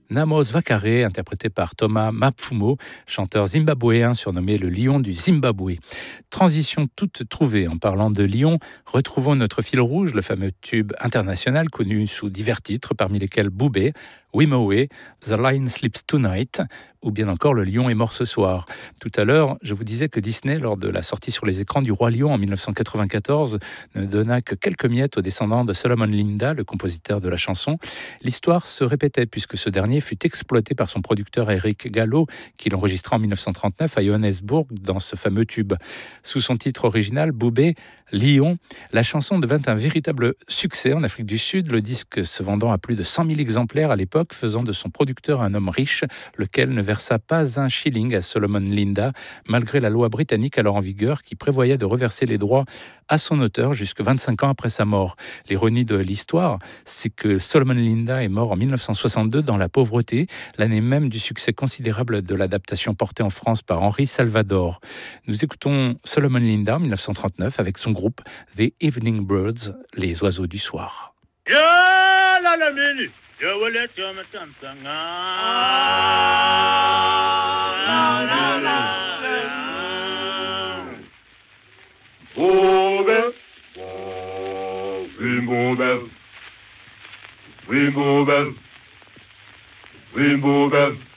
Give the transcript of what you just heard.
Namos Vakare, interprété par Thomas Mapfumo, chanteur zimbabwéen surnommé le lion du Zimbabwe. Transition toute trouvée en parlant de lion, retrouvons notre fil rouge, le fameux tube international connu sous divers titres, parmi lesquels Boubé, Wimowe, The Lion Sleeps Tonight, ou bien encore Le Lion est mort ce soir. Tout à l'heure, je vous disais que Disney, lors de la sortie sur les écrans du Roi Lion en 1994, ne donna que quelques miettes aux descendants de Solomon Linda, le compositeur de la chanson. L'histoire se répétait puisque ce dernier fut exploité par son producteur Eric Gallo, qui l'enregistra en 1939 à Johannesburg dans ce fameux tube. Sous son titre original, Boubé, Lion, la chanson devint un véritable succès en Afrique du Sud, le disque se vendant à plus de 100 000 exemplaires à l'époque, faisant de son producteur un homme riche, lequel ne versa pas un shilling à Solomon Linda, malgré la loi britannique alors en vigueur qui prévoyait de reverser les droits à son auteur jusque 25 ans après sa mort. L'ironie de l'histoire, c'est que Solomon Linda est mort en 1962 dans la pauvreté, l'année même du succès considérable de l'adaptation portée en France par Henri Salvador. Nous écoutons Solomon Linda en 1939 avec son groupe The Evening Birds, les oiseaux du soir. Rainbow Bell,